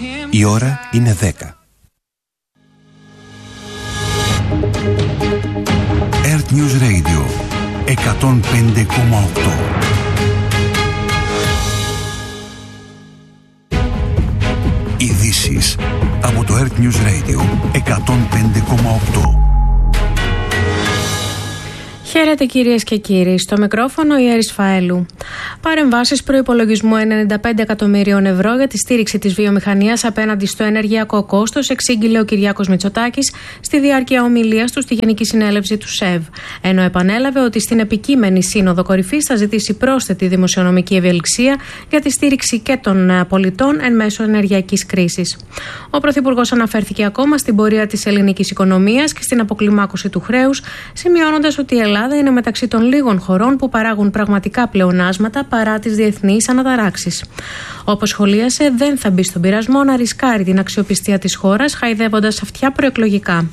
Η ώρα είναι 10. Earth News Radio 105,8. Ειδήσεις από το Earth News Radio 105,8. Χαίρετε κυρίες και κύριοι, στο μικρόφωνο η Έρης Φαέλου. Παρεμβάσεις προϋπολογισμού 95 εκατομμυρίων ευρώ για τη στήριξη της βιομηχανίας απέναντι στο ενεργειακό κόστος εξήγηλε ο Κυριάκος Μητσοτάκης στη διάρκεια ομιλίας του στη Γενική Συνέλευση του ΣΕΒ. Ενώ επανέλαβε ότι στην επικείμενη Σύνοδο Κορυφής θα ζητήσει πρόσθετη δημοσιονομική ευελιξία για τη στήριξη και των πολιτών εν μέσω ενεργειακής κρίσης. Ο Πρωθυπουργός αναφέρθηκε ακόμα στην πορεία της ελληνικής οικονομίας και στην αποκλιμάκωση του χρέους, σημειώνοντας ότι η Ελλάδα είναι μεταξύ των λίγων χωρών που παράγουν πραγματικά πλεονάσματα παρά τις διεθνείς αναταράξεις. Όπως σχολίασε, δεν θα μπει στον πειρασμό να ρισκάρει την αξιοπιστία της χώρας, χαϊδεύοντας αυτιά προεκλογικά.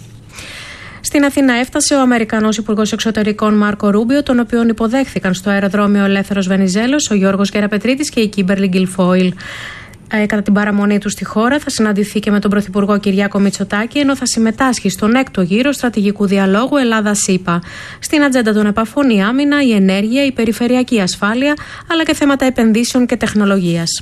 Στην Αθήνα έφτασε ο Αμερικανός Υπουργός Εξωτερικών Μάρκο Ρούμπιο, τον οποίον υποδέχθηκαν στο αεροδρόμιο Ελεύθερος Βενιζέλος ο Γιώργος Γεραπετρίτης και η Κίμπερλι Γκιλφόιλ. Κατά την παραμονή του στη χώρα θα συναντηθεί και με τον Πρωθυπουργό Κυριάκο Μητσοτάκη, ενώ θα συμμετάσχει στον 6ο γύρο στρατηγικού διαλόγου Ελλάδα-ΣΥΠΑ. Στην ατζέντα των επαφών η άμυνα, η ενέργεια, η περιφερειακή ασφάλεια, αλλά και θέματα επενδύσεων και τεχνολογίας.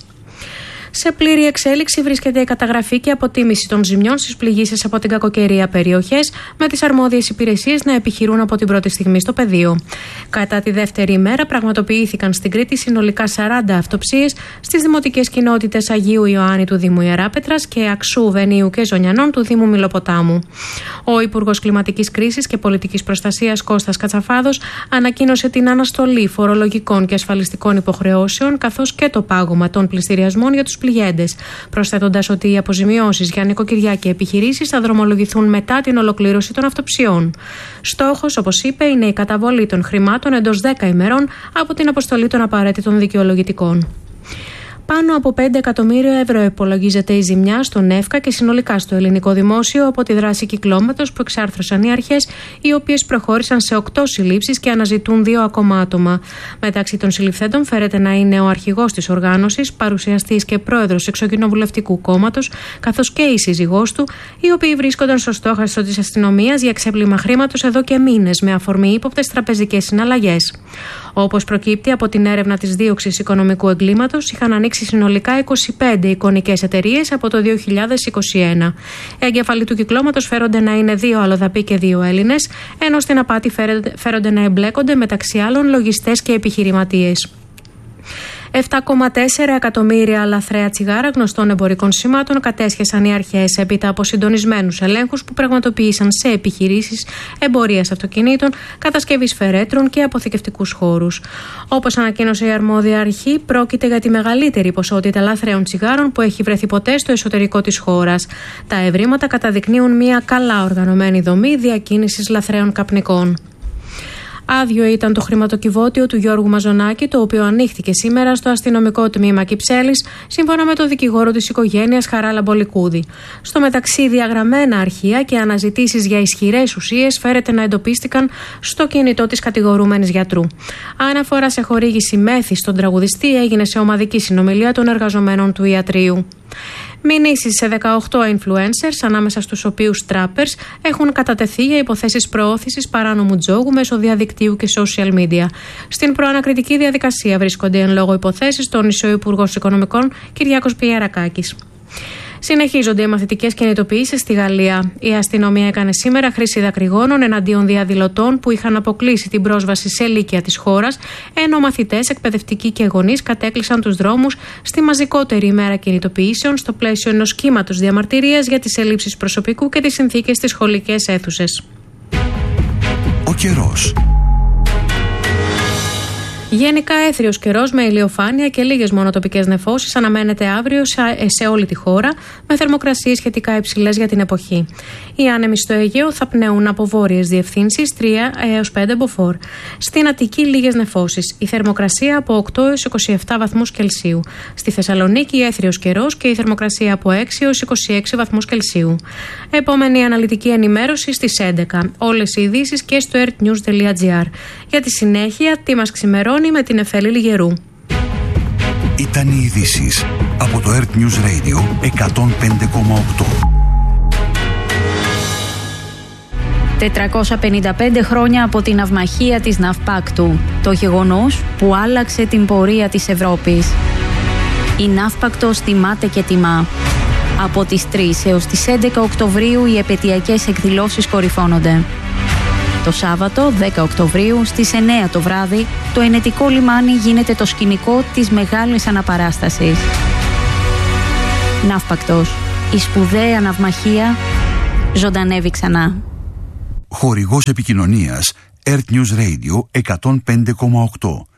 Σε πλήρη εξέλιξη βρίσκεται η καταγραφή και αποτίμηση των ζημιών στις πληγήσεις από την κακοκαιρία περιοχές, με τις αρμόδιες υπηρεσίες να επιχειρούν από την πρώτη στιγμή στο πεδίο. Κατά τη δεύτερη ημέρα, πραγματοποιήθηκαν στην Κρήτη συνολικά 40 αυτοψίες στις δημοτικές κοινότητες Αγίου Ιωάννη του Δήμου Ιεράπετρας και Αξού, Βενίου και Ζωνιανών του Δήμου Μιλοποτάμου. Ο Υπουργός Κλιματικής Κρίσης και Πολιτικής Προστασίας Κώστας Κατσαφάδος ανακοίνωσε την αναστολή φορολογικών και ασφαλιστικών υποχρεώσεων, καθώς και το πάγωμα των πληστηριασμών για τους πληγέντες, προσθέτοντας ότι οι αποζημιώσεις για νοικοκυριά και επιχειρήσεις θα δρομολογηθούν μετά την ολοκλήρωση των αυτοψιών. Στόχος, όπως είπε, είναι η καταβολή των χρημάτων εντός 10 ημερών από την αποστολή των απαραίτητων δικαιολογητικών. Πάνω από 5 εκατομμύρια ευρώ υπολογίζεται η ζημιά στον ΕΦΚΑ και συνολικά στο ελληνικό δημόσιο από τη δράση κυκλώματος που εξάρθρωσαν οι αρχές, οι οποίες προχώρησαν σε 8 συλλήψεις και αναζητούν 2 ακόμα άτομα. Μεταξύ των συλληφθέντων φέρεται να είναι ο αρχηγός της οργάνωσης, παρουσιαστής και πρόεδρος εξοκοινοβουλευτικού κόμματος, καθώς και η σύζυγός του, οι οποίοι βρίσκονταν στο στόχαστρο της αστυνομίας για ξέπλυμα χρήματος εδώ και μήνες με αφορμή ύποπτες τραπεζικές συναλλαγές. Όπως προκύπτει από την έρευνα της δίωξης οικονομικού εγκλήματος, είχαν ανοίξει συνολικά 25 εικονικές εταιρείες από το 2021. Εγκεφαλοί του κυκλώματος φέρονται να είναι 2 αλλοδαποί και 2 Έλληνες, ενώ στην απάτη φέρονται να εμπλέκονται μεταξύ άλλων λογιστές και επιχειρηματίες. 7,4 εκατομμύρια λαθρέα τσιγάρα γνωστών εμπορικών σημάτων κατέσχεσαν οι αρχές έπειτα από συντονισμένους ελέγχους που πραγματοποίησαν σε επιχειρήσεις εμπορίας αυτοκινήτων, κατασκευής φερέτρων και αποθηκευτικούς χώρους. Όπως ανακοίνωσε η αρμόδια αρχή, πρόκειται για τη μεγαλύτερη ποσότητα λαθρέων τσιγάρων που έχει βρεθεί ποτέ στο εσωτερικό της χώρας. Τα ευρήματα καταδεικνύουν μια καλά οργανωμένη δομή διακίνησης λαθρέων καπνικών. Άδειο ήταν το χρηματοκιβώτιο του Γιώργου Μαζονάκη, το οποίο ανοίχθηκε σήμερα στο αστυνομικό τμήμα Κυψέλης, σύμφωνα με τον δικηγόρο της οικογένειας Χαράλα Μπολικούδη. Στο μεταξύ, διαγραμμένα αρχεία και αναζητήσεις για ισχυρές ουσίες φέρεται να εντοπίστηκαν στο κινητό της κατηγορούμενης γιατρού. Αναφορά σε χορήγηση μέθης στον τραγουδιστή έγινε σε ομαδική συνομιλία των εργαζομένων του ιατρείου. Μηνύσεις σε 18 influencers, ανάμεσα στους οποίους trappers, έχουν κατατεθεί για υποθέσεις προώθησης παράνομου τζόγου μέσω διαδικτύου και social media. Στην προανακριτική διαδικασία βρίσκονται εν λόγω υποθέσεις τόνισε ο Υπουργός Οικονομικών Κυριάκος Πιερακάκης. Συνεχίζονται οι μαθητικές κινητοποιήσεις στη Γαλλία. Η αστυνομία έκανε σήμερα χρήση δακρυγόνων εναντίον διαδηλωτών που είχαν αποκλείσει την πρόσβαση σε λύκεια της χώρας, ενώ μαθητές, εκπαιδευτικοί και γονείς κατέκλυσαν τους δρόμους στη μαζικότερη ημέρα κινητοποιήσεων στο πλαίσιο ενός κύματος διαμαρτυρίας για τις ελλείψεις προσωπικού και τις συνθήκες στις σχολικές αίθουσες. Ο καιρός. Γενικά έθριος καιρός με ηλιοφάνεια και λίγες μόνο τοπικές νεφώσεις αναμένεται αύριο σε όλη τη χώρα, με θερμοκρασίες σχετικά υψηλές για την εποχή. Οι άνεμοι στο Αιγαίο θα πνέουν από βόρειες διευθύνσεις 3 έως 5 μποφόρ. Στην Αττική λίγες νεφώσεις. Η θερμοκρασία από 8 έως 27 βαθμούς Κελσίου. Στη Θεσσαλονίκη έθριος καιρός και η θερμοκρασία από 6 έως 26 βαθμούς Κελσίου. Επόμενη αναλυτική ενημέρωση στις 11. Όλες οι ειδήσεις και στο earthnews.gr. Για τη συνέχεια, τι μας ξημερώνει με την Εφέλη Λιγερού. Ήταν οι ειδήσεις από το Earth News Radio 105,8. 455 χρόνια από την ναυμαχία της Ναυπάκτου, το γεγονός που άλλαξε την πορεία της Ευρώπης. Η Ναύπακτος τιμάται και τιμά. Από τις 3 έως τις 11 Οκτωβρίου οι επετειακές εκδηλώσεις κορυφώνονται. Το Σάββατο 10 Οκτωβρίου στις 9 το βράδυ το Ενετικό λιμάνι γίνεται το σκηνικό της μεγάλης αναπαράστασης. Ναύπακτος, η σπουδαία ναυμαχία ζωντανεύει ξανά. Χορηγός επικοινωνίας Earth News Radio 105,8.